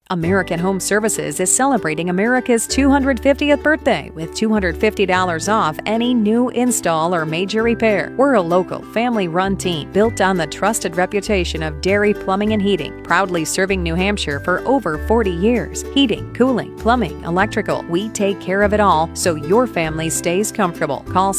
American Home Services is celebrating America's 250th birthday with $250 off any new install or major repair. We're a local, family-run team built on the trusted reputation of Dairy Plumbing and Heating, proudly serving New Hampshire for over 40 years. Heating, cooling, plumbing, electrical, we take care of it all so your family stays comfortable. Call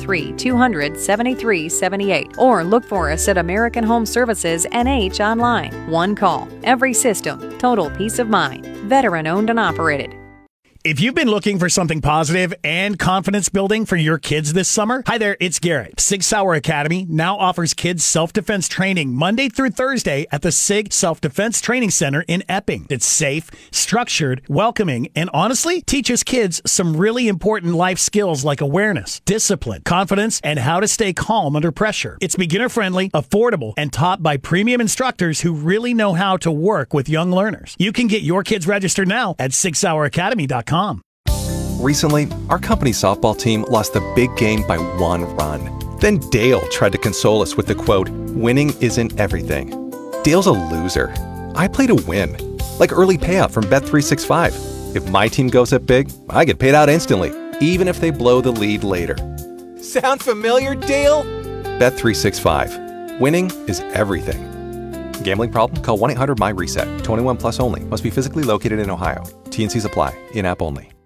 603-200-7378 or look for us at American Home Services NH online. One call, every system, total peace of mind. Veteran-owned and operated. If you've been looking for something positive and confidence building for your kids this summer, hi there, it's Garrett. Sig Sauer Academy now offers kids self-defense training Monday through Thursday at the Sig Self-Defense Training Center in Epping. It's safe, structured, welcoming, and honestly teaches kids some really important life skills like awareness, discipline, confidence, and how to stay calm under pressure. It's beginner-friendly, affordable, and taught by premium instructors who really know how to work with young learners. You can get your kids registered now at SigSauerAcademy.com. Recently, our company softball team lost the big game by 1 run. Then Dale tried to console us with the quote, "Winning isn't everything." Dale's a loser. I play to win, like early payout from Bet365. If my team goes up big, I get paid out instantly, even if they blow the lead later. Sound familiar, Dale? Bet365. Winning is everything. Gambling problem? Call 1-800-MY-RESET. 21 plus only. Must be physically located in Ohio. T&Cs apply. In-app only.